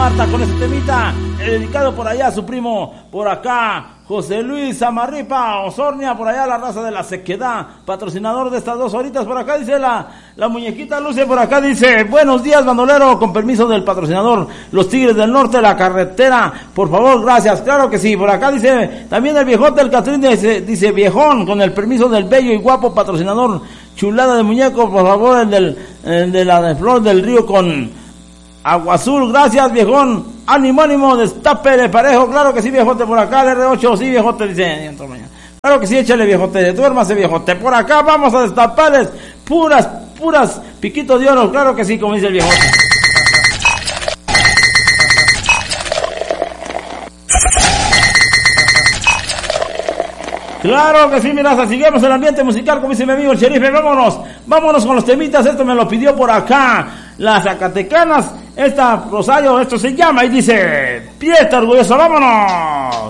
Marta con este temita, dedicado por allá a su primo, por acá, José Luis Amarripa, Osornia, por allá la raza de la sequedad, patrocinador de estas 2 horitas. Por acá dice la muñequita Luce, por acá dice, buenos días bandolero, con permiso del patrocinador, los Tigres del Norte, la carretera, por favor, gracias. Claro que sí. Por acá dice, también el viejote del Catrín, dice viejón, con el permiso del bello y guapo patrocinador, chulada de muñeco, por favor, el de la de Flor del Río con Agua Azul, gracias viejón. Ánimo, destape de parejo, claro que sí, viejote, por acá, el R8, sí, viejote, dice, claro que sí, échale, viejote, duérmase, viejote, por acá vamos a destaparles puras piquitos de oro, claro que sí, como dice el viejote. Claro que sí, mira, seguimos el ambiente musical, como dice mi amigo el sheriff, vámonos con los temitas, esto me lo pidió por acá, las Zacatecanas, Rosario, esto se llama y dice, Fiesta Orgullosa, vámonos.